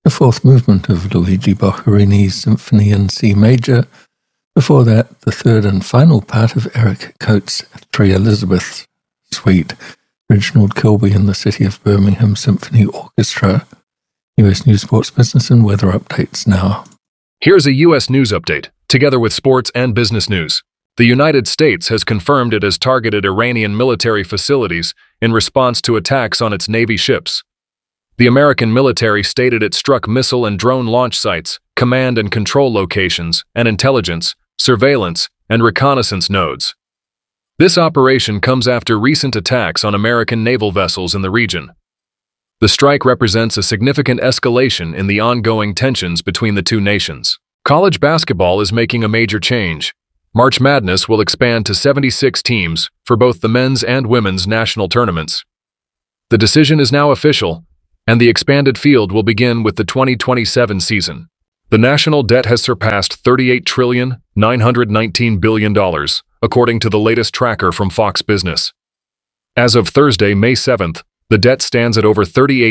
the fourth movement of Luigi Boccherini's Symphony in C major. Before that, the third and final part of Eric Coates' Three Elizabeths Suite, Reginald Kilby and the City of Birmingham Symphony Orchestra. U.S. News, Sports, Business, and Weather updates now. Here's a U.S. news update, together with sports and business news. The United States has confirmed it has targeted Iranian military facilities in response to attacks on its Navy ships. The American military stated it struck missile and drone launch sites, command and control locations, and intelligence, surveillance, and reconnaissance nodes. This operation comes after recent attacks on American naval vessels in the region. The strike represents a significant escalation in the ongoing tensions between the two nations. College basketball is making a major change. March Madness will expand to 76 teams for both the men's and women's national tournaments. The decision is now official, and the expanded field will begin with the 2027 season. The national debt has surpassed $38.919 trillion, according to the latest tracker from Fox Business. As of Thursday, May 7th, the debt stands at over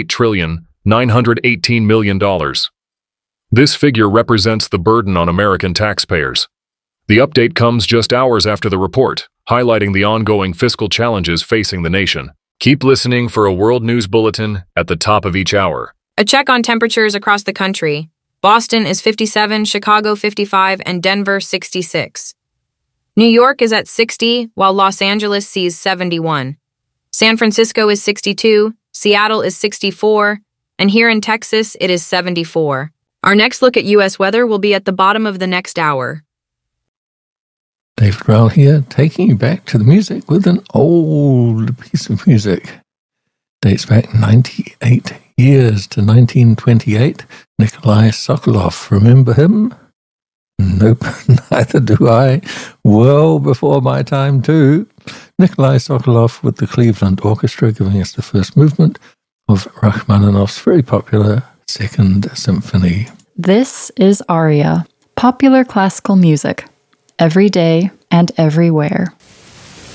$38.918 trillion. This figure represents the burden on American taxpayers. The update comes just hours after the report, highlighting the ongoing fiscal challenges facing the nation. Keep listening for a World News Bulletin at the top of each hour. A check on temperatures across the country. Boston is 57, Chicago 55, and Denver 66. New York is at 60, while Los Angeles sees 71. San Francisco is 62, Seattle is 64, and here in Texas, it is 74. Our next look at U.S. weather will be at the bottom of the next hour. David Rowell here, taking you back to the music with an old piece of music. Dates back 98 years to 1928. Nikolai Sokolov, remember him? Nope, neither do I. Well before my time too. Nikolai Sokolov with the Cleveland Orchestra giving us the first movement of Rachmaninoff's very popular Second Symphony. This is Aria, popular classical music, every day and everywhere.